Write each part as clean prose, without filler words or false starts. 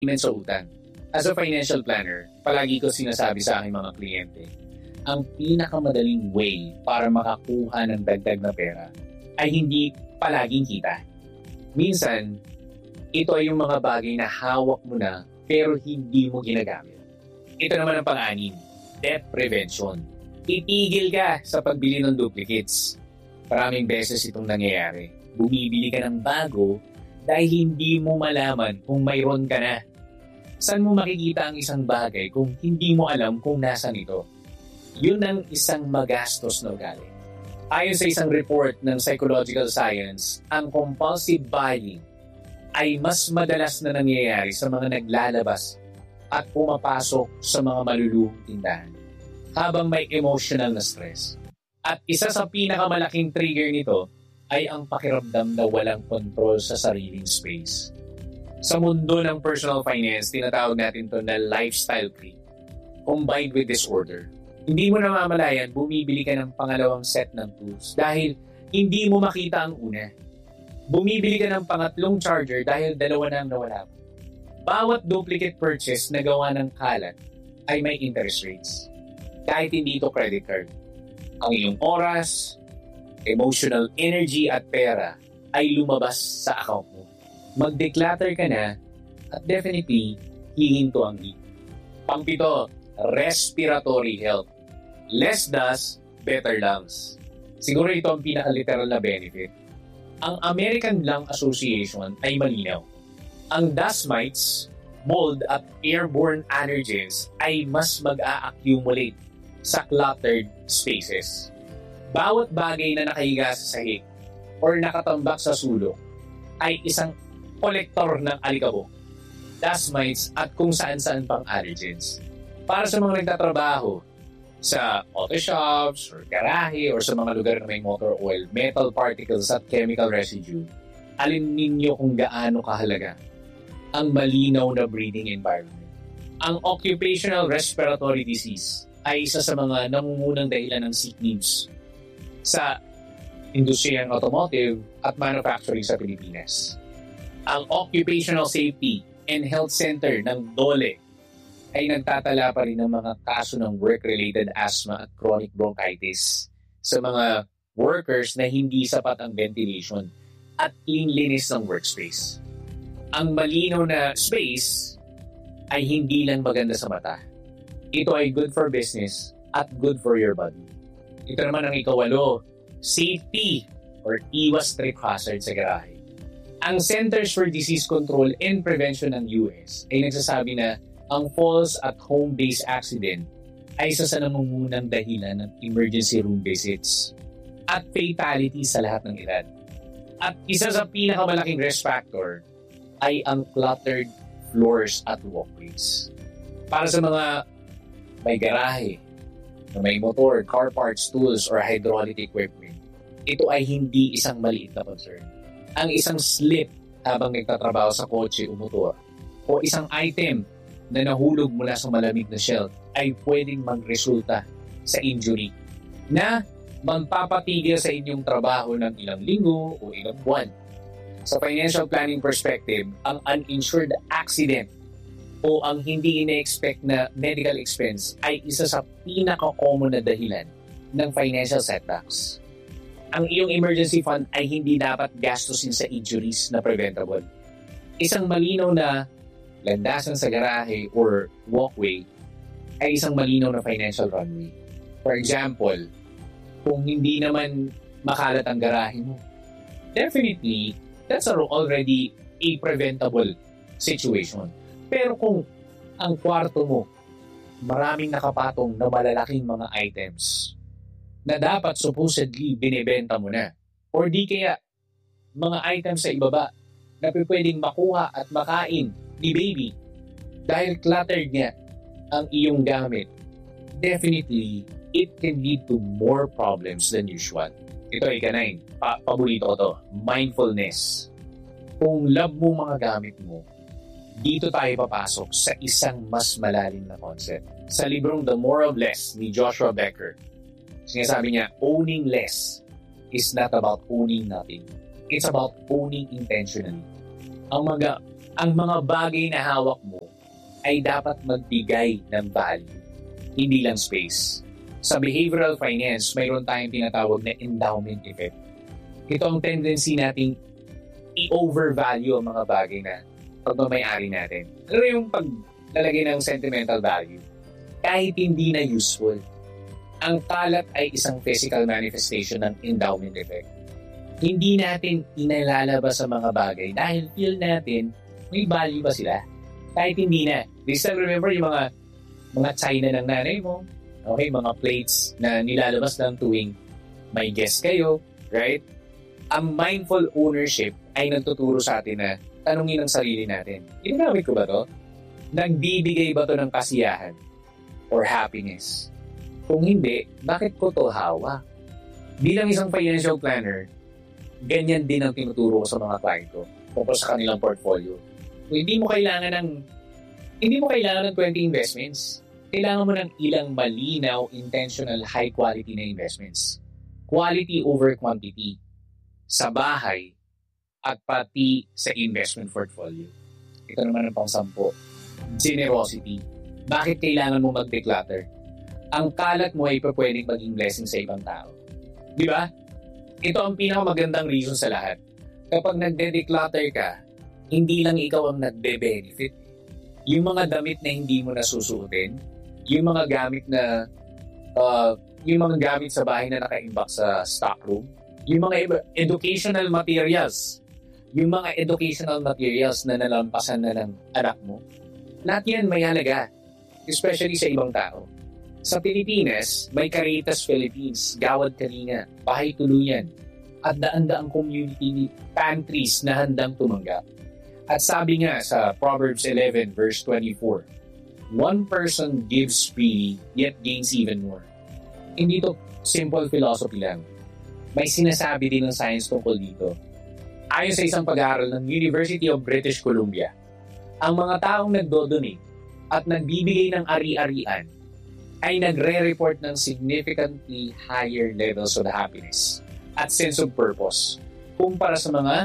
sa utang. As a financial planner, palagi ko sinasabi sa aking mga kliyente, ang pinakamadaling way para makakuha ng dagdag na pera ay hindi palaging kita. Minsan, ito ay yung mga bagay na hawak mo na pero hindi mo ginagamit. Ito naman ang pang-anim, debt prevention. Itigil ka sa pagbili ng duplicates. Maraming beses itong nangyayari. Bumibili ka ng bago dahil hindi mo malaman kung mayroon ka na. Saan mo makikita ang isang bagay kung hindi mo alam kung nasan ito? Yun ang isang magastos na ugali. Ayon sa isang report ng psychological science, ang compulsive buying ay mas madalas na nangyayari sa mga naglalabas at pumapasok sa mga maluluhong tindahan habang may emotional na stress. At isa sa pinakamalaking trigger nito ay ang pakiramdam na walang kontrol sa sariling space. Sa mundo ng personal finance, tinatawag natin ito na lifestyle creep combined with disorder. Hindi mo namamalayan, bumibili ka ng pangalawang set ng tools dahil hindi mo makita ang una. Bumibili ka ng pangatlong charger dahil dalawa na ang nawala mo. Bawat duplicate purchase na gawa ng kalat ay may interest rates. Kahit hindi ito credit card. Ang iyong oras, emotional energy at pera ay lumabas sa account mo. Mag-declutter ka na at definitely hihinto ang heat. Pang-pito, respiratory health. Less dust, better lungs. Siguro ito ang pinaka-literal na benefit. Ang American Lung Association ay malinaw. Ang dust mites, mold at airborne allergens ay mas mag-a-accumulate sa cluttered spaces. Bawat bagay na nakahiga sa sahig or nakatambak sa sulok ay isang kolektor ng alikabok, dust mites at kung saan-saan pang allergens. Para sa mga nagtatrabaho sa auto shops or garahe or sa mga lugar na may motor oil, metal particles at chemical residue, alin ninyo kung gaano kahalaga ang malinaw na breathing environment. Ang occupational respiratory disease ay isa sa mga nangungunang dahilan ng sick leaves sa industriyang automotive at manufacturing sa Pilipinas. Ang Occupational Safety and Health Center ng DOLE ay nagtatala pa rin ng mga kaso ng work-related asthma at chronic bronchitis sa mga workers na hindi sapat ang ventilation at cleanliness ng workspace. Ang malinaw na space ay hindi lang maganda sa mata. Ito ay good for business at good for your body. Ito naman ang ikawalo, safety or iwas trip hazard sa garahe. Ang Centers for Disease Control and Prevention ng US ay nagsasabi na ang falls at home-based accident ay isa sa nangungunang dahilan ng emergency room visits at fatality sa lahat ng edad. At isa sa pinakamalaking risk factor ay ang cluttered floors at walkways. Para sa mga may garahe, na may motor, car parts, tools, or hydraulic equipment, ito ay hindi isang maliit na concern. Ang isang slip habang nagtatrabaho sa kotse o motor o isang item na nahulog mula sa malamig na shelf ay pwedeng magresulta sa injury na magpapatigil sa inyong trabaho ng ilang linggo o ilang buwan. Sa financial planning perspective, ang uninsured accident o ang hindi ina-expect na medical expense ay isa sa pinaka-common na dahilan ng financial setbacks. Ang iyong emergency fund ay hindi dapat gastusin sa injuries na preventable. Isang malinaw na landasan sa garahe or walkway ay isang malinaw na financial runway. For example, kung hindi naman makalat ang garahe mo, definitely, that's already a preventable situation. Pero kung ang kwarto mo, maraming nakapatong na malalaking mga items na dapat supposedly binibenta mo na, or di kaya mga items sa ibaba na pwedeng makuha at makain ni baby dahil cluttered niya ang iyong gamit, definitely, it can lead to more problems than usual. Ito ay kanay, paborito ko to, mindfulness. Kung love mo mga gamit mo, dito tayo papasok sa isang mas malalim na concept. Sa librong The More of Less ni Joshua Becker, sinasabi niya, owning less is not about owning nothing. It's about owning intentionally. Ang mga Ang mga bagay na hawak mo ay dapat magbigay ng value, hindi lang space. Sa behavioral finance, mayroon tayong tinatawag na endowment effect. Ito ang tendency nating i-overvalue ang mga bagay na pagmamayari natin. Ano yung paglalagay ng sentimental value? Kahit hindi na useful. Ang kalat ay isang physical manifestation ng endowment effect. Hindi natin inalalabas sa mga bagay dahil feel natin may value ba sila? Kahit hindi na. This time, remember yung mga china ng nanay mo, okay, mga plates na nilalabas lang tuwing may guest kayo, right? Ang mindful ownership ay nagtuturo sa atin na tanungin ang sarili natin, ginagamit ko ba to? Nagbibigay ba to ng kasiyahan or happiness? Kung hindi, bakit ko to hawak? Bilang isang financial planner, ganyan din ang tinuturo ko sa mga client ko tungkol sa kanilang portfolio. Kung hindi mo kailangan ng 20 investments. Kailangan mo ng ilang malinaw, intentional, high-quality na investments. Quality over quantity. Sa bahay at pati sa investment portfolio. Ito naman ang pang-10. Generosity. Bakit kailangan mo mag-declutter? Ang kalat mo ay pwedeng maging blessing sa ibang tao. Di ba? Ito ang pinakamagandang reason sa lahat. Kapag nagde-declutter ka, hindi lang ikaw ang nagbe-benefit. Yung mga damit na hindi mo nasusuotin, yung mga gamit na yung mga gamit sa bahay na nakaimbak sa stockroom, yung mga educational materials na nalampasan na ng anak mo, lahat yan may halaga, especially sa ibang tao. Sa Pilipinas, may Caritas Philippines, Gawad Kalinga, Bahay Tuluyan, at daan-daang community pantries na handang tumanggap. At sabi nga sa Proverbs 11 verse 24, one person gives freely, yet gains even more. Hindi to simple philosophy lang. May sinasabi din ng science tungkol dito. Ayon sa isang pag-aaral ng University of British Columbia, ang mga taong nagdo-donate at nagbibigay ng ari-arian ay nagre-report ng significantly higher levels of happiness at sense of purpose kumpara sa mga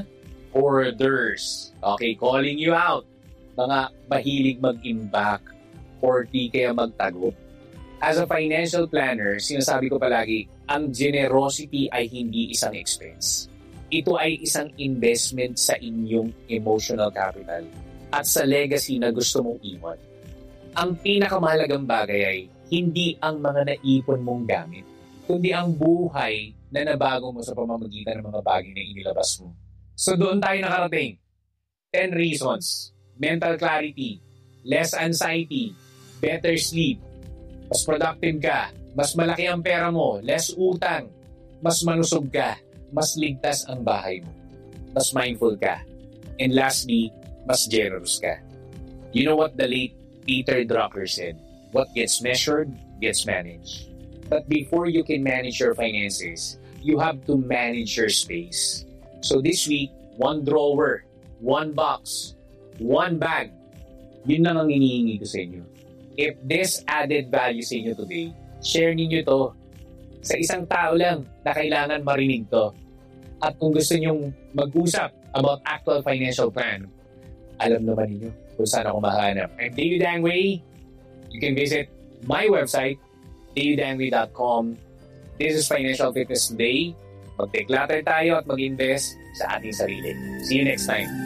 hoarders. Okay, calling you out. Mga mahilig mag-imbak or di kaya magtago. As a financial planner, sinasabi ko palagi, ang generosity ay hindi isang expense. Ito ay isang investment sa inyong emotional capital at sa legacy na gusto mong iwan. Ang pinakamahalagang bagay ay hindi ang mga naipon mong gamit, kundi ang buhay na nabago mo sa pamamagitan ng mga bagay na inilabas mo. So doon tayo nakarating. 10 reasons. Mental clarity, less anxiety, better sleep, mas productive ka, mas malaki ang pera mo, less utang, mas manusog ka, mas ligtas ang bahay mo, mas mindful ka, and lastly, mas generous ka. You know what the late Peter Drucker said? What gets measured, gets managed. But before you can manage your finances, you have to manage your space. So this week, 1 drawer, 1 box, 1 bag. Yun lang ang hinihingi ko sa inyo. If this added value sa inyo today, share ninyo to sa isang tao lang na kailangan marinig to. At kung gusto nyong mag-usap about actual financial plan, alam naman ninyo kung saan ako mahanap. I'm David Angway. You can visit my website, davidangway.com. This is Financial Fitness Today. Mag-declutter tayo at mag-invest sa ating sarili. See you next time.